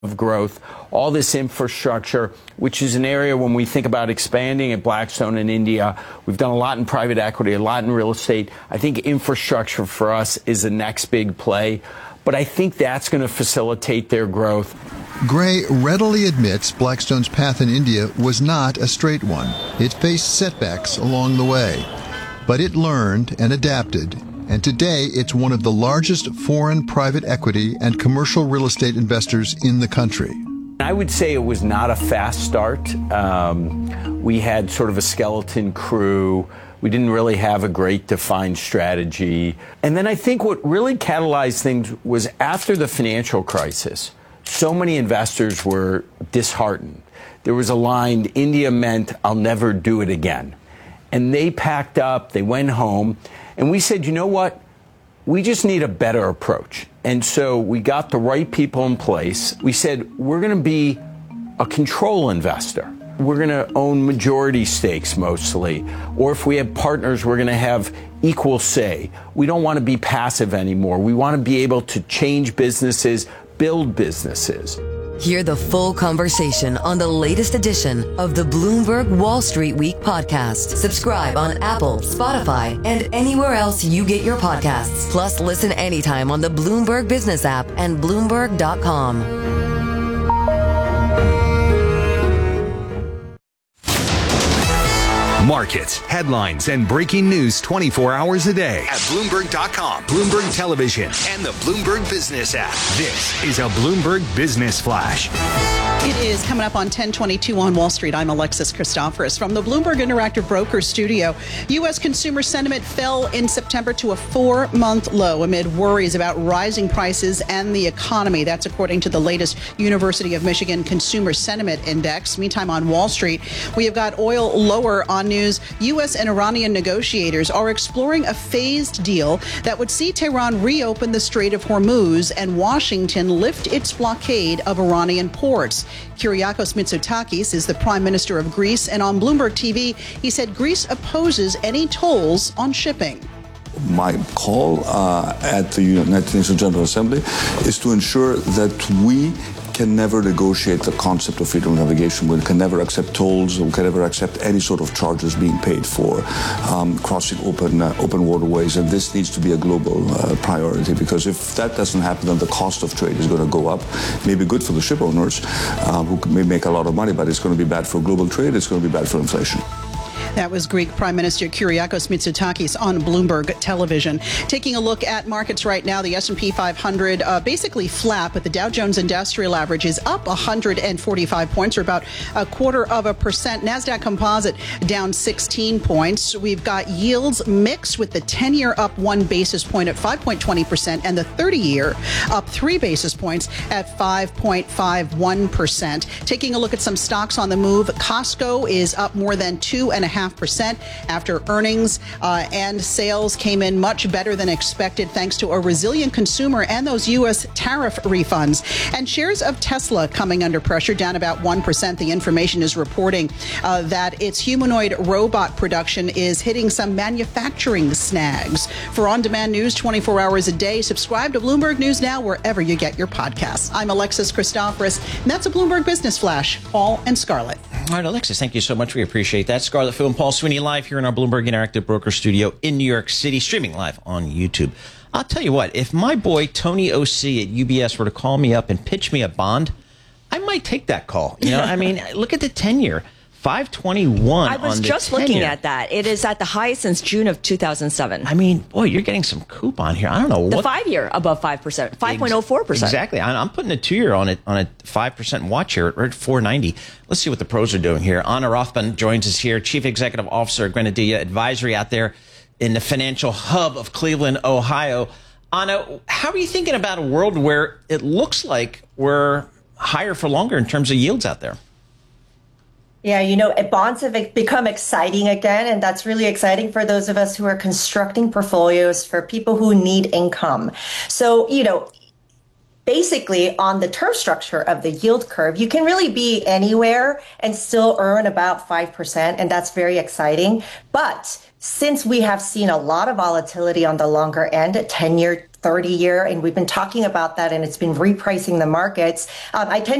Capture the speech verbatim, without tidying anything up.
of growth, all this infrastructure, which is an area when we think about expanding at Blackstone in India. We've done a lot in private equity, a lot in real estate. I think infrastructure for us is the next big play, but I think that's going to facilitate their growth. Gray readily admits Blackstone's path in India was not a straight one. It faced setbacks along the way, but it learned and adapted. And today, it's one of the largest foreign private equity and commercial real estate investors in the country. I would say it was not a fast start. Um, we had sort of a skeleton crew. We didn't really have a great defined strategy. And then I think what really catalyzed things was after the financial crisis, so many investors were disheartened. There was a line, India meant I'll never do it again. And they packed up, they went home. And we said, you know what? We just need a better approach. And so we got the right people in place. We said, we're going to be a control investor. We're going to own majority stakes mostly. Or if we have partners, we're going to have equal say. We don't want to be passive anymore. We want to be able to change businesses, build businesses. Hear the full conversation on the latest edition of the Bloomberg Wall Street Week podcast. Subscribe on Apple, Spotify, and anywhere else you get your podcasts. Plus, listen anytime on the Bloomberg Business app and Bloomberg dot com. Markets, headlines, and breaking news twenty-four hours a day at Bloomberg dot com, Bloomberg Television, and the Bloomberg Business app. This is a Bloomberg Business Flash. It is coming up on ten twenty-two on Wall Street. I'm Alexis Christoforous from the Bloomberg Interactive Brokers studio. U S consumer sentiment fell in September to a four-month low amid worries about rising prices and the economy. That's according to the latest University of Michigan Consumer Sentiment Index. Meantime, on Wall Street, we have got oil lower on news. U S and Iranian negotiators are exploring a phased deal that would see Tehran reopen the Strait of Hormuz and Washington lift its blockade of Iranian ports. Kyriakos Mitsotakis is the Prime Minister of Greece, and on Bloomberg T V, he said Greece opposes any tolls on shipping. My call uh, at the United Nations General Assembly is to ensure that we can never negotiate the concept of freedom of navigation. We can never accept tolls. We can never accept any sort of charges being paid for um, crossing open uh, open waterways. And this needs to be a global uh, priority, because if that doesn't happen, then the cost of trade is going to go up. It may be good for the ship owners uh, who may make a lot of money, but it's going to be bad for global trade. It's going to be bad for inflation. That was Greek Prime Minister Kyriakos Mitsotakis on Bloomberg Television. Taking a look at markets right now, the S and P five hundred uh, basically flat, but the Dow Jones Industrial Average is up one hundred forty-five points, or about a quarter of a percent. NASDAQ Composite down sixteen points. We've got yields mixed, with the ten-year up one basis point at five point two zero percent and the thirty-year up three basis points at five point five one percent. Taking a look at some stocks on the move, Costco is up more than two and a half percent after earnings uh, and sales came in much better than expected, thanks to a resilient consumer and those U S tariff refunds. And shares of Tesla coming under pressure, down about one percent. The information is reporting uh, that its humanoid robot production is hitting some manufacturing snags. For on-demand news twenty-four hours a day, subscribe to Bloomberg News Now wherever you get your podcasts. I'm Alexis Christoforous, and that's a Bloomberg Business Flash. Paul and Scarlett. All right, Alexis, thank you so much. We appreciate that. Scarlett Fu and Paul Sweeney live here in our Bloomberg Interactive Broker studio in New York City, streaming live on YouTube. I'll tell you what, if my boy Tony O C at U B S were to call me up and pitch me a bond, I might take that call. You know, I mean, look at the ten-year. five twenty-one. I was on the just ten-year. looking at that. It is at the highest since June of two thousand seven. I mean, boy, you're getting some coupon here. I don't know The what. five-year above five percent, five point oh four percent. Exactly. I'm putting a two-year on it on a five percent watch here at four ninety. Let's see what the pros are doing here. Anna Rothman joins us here, Chief Executive Officer of Grenadilla Advisory out there in the financial hub of Cleveland, Ohio. Anna, how are you thinking about a world where it looks like we're higher for longer in terms of yields out there? Yeah, you know, bonds have become exciting again, and that's really exciting for those of us who are constructing portfolios for people who need income. So, you know, basically on the term structure of the yield curve, you can really be anywhere and still earn about five percent, and that's very exciting. But since we have seen a lot of volatility on the longer end, ten-year thirty year, and we've been talking about that, and it's been repricing the markets. Um, I tend